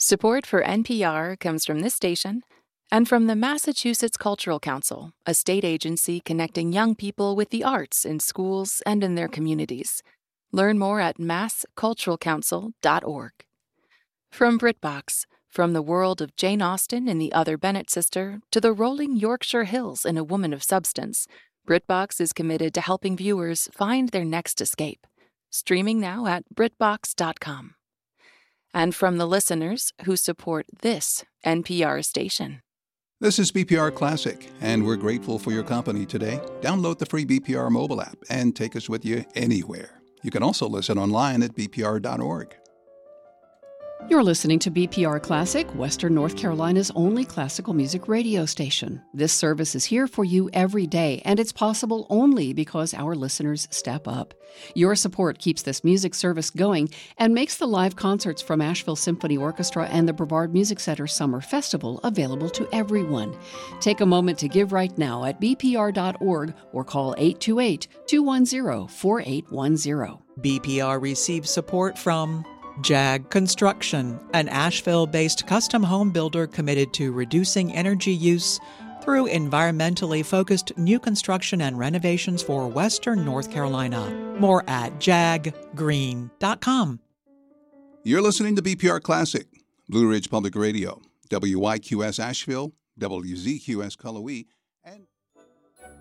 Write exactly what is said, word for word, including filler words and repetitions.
Support for N P R comes from this station and from the Massachusetts Cultural Council, a state agency connecting young people with the arts in schools and in their communities. Learn more at mass cultural council dot org. From BritBox, from the world of Jane Austen in The Other Bennet Sister to the rolling Yorkshire Hills in A Woman of Substance, BritBox is committed to helping viewers find their next escape. Streaming now at britbox dot com. And from the listeners who support this N P R station. This is B P R Classic, and we're grateful for your company today. Download the free B P R mobile app and take us with you anywhere. You can also listen online at b p r dot org. You're listening to B P R Classic, Western North Carolina's only classical music radio station. This service is here for you every day, and it's possible only because our listeners step up. Your support keeps this music service going and makes the live concerts from Asheville Symphony Orchestra and the Brevard Music Center Summer Festival available to everyone. Take a moment to give right now at b p r dot org or call eight two eight, two one zero, four eight one zero. B P R receives support from Jag Construction, an Asheville-based custom home builder committed to reducing energy use through environmentally focused new construction and renovations for Western North Carolina. More at jag green dot com. You're listening to B P R Classic, Blue Ridge Public Radio, W Y Q S Asheville, W Z Q S Cullowhee,